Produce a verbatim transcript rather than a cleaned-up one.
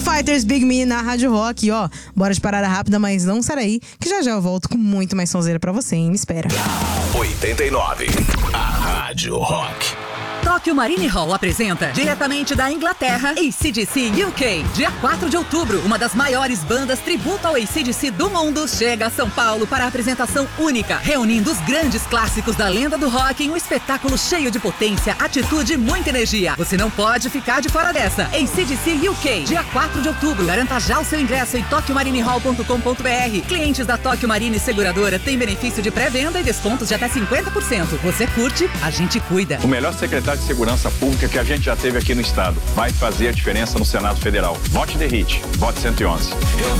Fighters, Big Me na Rádio Rock. E ó, bora de parada rápida, mas não sai daí, que já já eu volto com muito mais sonzeira pra você, hein? Me espera. oitenta e nove, a Rádio Rock. Tokyo Marine Hall apresenta, diretamente da Inglaterra, A C D C U K. Dia quatro de outubro, uma das maiores bandas tributo ao A C D C do mundo chega a São Paulo para a apresentação única, reunindo os grandes clássicos da lenda do rock em um espetáculo cheio de potência, atitude e muita energia. Você não pode ficar de fora dessa. A C D C U K, dia quatro de outubro. Garanta já o seu ingresso em tokyo marine hall ponto com ponto b r. Clientes da Tokyo Marine Seguradora têm benefício de pré-venda e descontos de até cinquenta por cento. Você curte, a gente cuida. O melhor secretário de Segurança Pública que a gente já teve aqui no estado. Vai fazer a diferença no Senado Federal. Vote The Hit. Vote cento e onze.